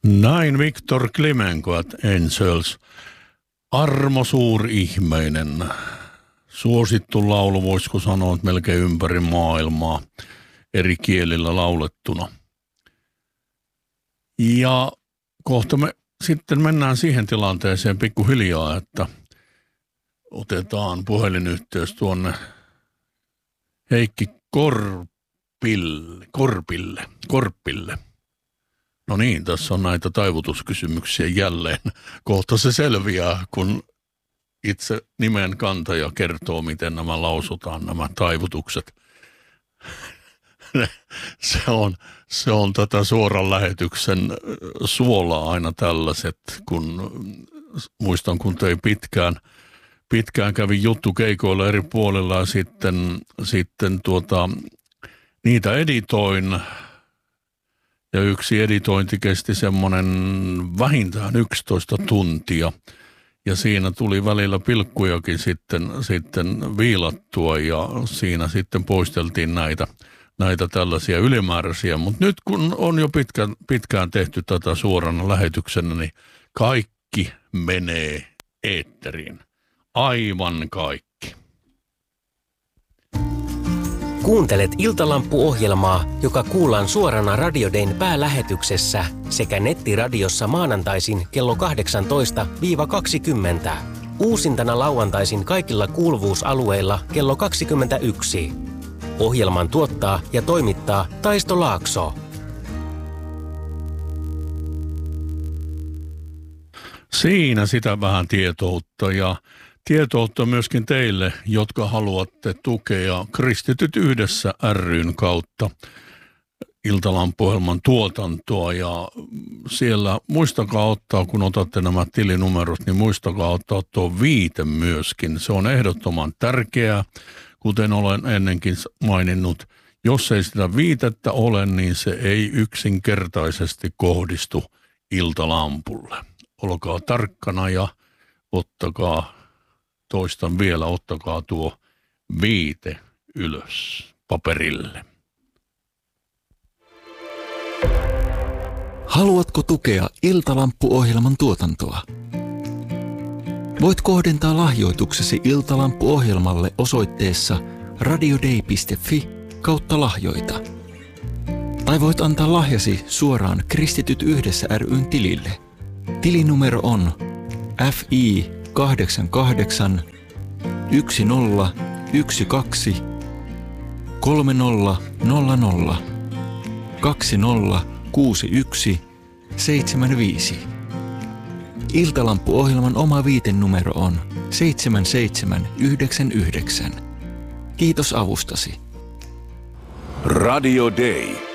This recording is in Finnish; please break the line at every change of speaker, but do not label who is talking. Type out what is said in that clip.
Näin Victor Klimenko at Angels. Armo Suurihmeinen. Suosittu laulu, voisiko sanoa, että melkein ympäri maailmaa eri kielillä laulettuna. Ja kohta me sitten mennään siihen tilanteeseen pikkuhiljaa, että otetaan puhelinyhteys tuonne Heikki Korpille. No niin, tässä on näitä taivutuskysymyksiä jälleen. Kohta se selviää, kun itse nimen kantaja kertoo, miten nämä lausutaan, nämä taivutukset. Se on tätä suoran lähetyksen suolaa aina tällaiset, kun muistan, kun tein pitkään kävin juttukeikoilla eri puolilla ja sitten niitä editoin. Ja yksi editointi kesti semmoinen vähintään 11 tuntia. Ja siinä tuli välillä pilkkujakin sitten viilattua ja siinä sitten poisteltiin näitä tällaisia ylimääräisiä. Mutta nyt kun on jo pitkään tehty tätä suorana lähetyksenä, niin kaikki menee eetteriin. Aivan kaikki.
Kuuntelet Iltalampu-ohjelmaa, joka kuullaan suorana Radio Dayn päälähetyksessä sekä nettiradiossa maanantaisin kello 18-20. Uusintana lauantaisin kaikilla kuuluvuusalueilla kello 21. Ohjelman tuottaa ja toimittaa Taisto Laakso.
Siinä sitä vähän tietoutta ja tietoutta myöskin teille, jotka haluatte tukea Kristityt yhdessä ry:n kautta Iltalampu-ohjelman tuotantoa. Ja siellä muistakaa ottaa, kun otatte nämä tilinumerot, niin muistakaa ottaa tuo viite myöskin. Se on ehdottoman tärkeää, kuten olen ennenkin maininnut. Jos ei sitä viitettä ole, niin se ei yksinkertaisesti kohdistu Iltalampulle. Olkaa tarkkana ja ottakaa, toistan vielä, ottakaa tuo viite ylös paperille.
Haluatko tukea Iltalampu-ohjelman tuotantoa? Voit kohdentaa lahjoituksesi Iltalampu-ohjelmalle osoitteessa radiodei.fi/lahjoita. Tai voit antaa lahjasi suoraan Kristityt yhdessä ry:n tilille. Tilinumero on FI 88 1012 3000 2061 75. Iltalampu-ohjelman oma viitenumero on 7799. Kiitos avustasi.
Radio Day.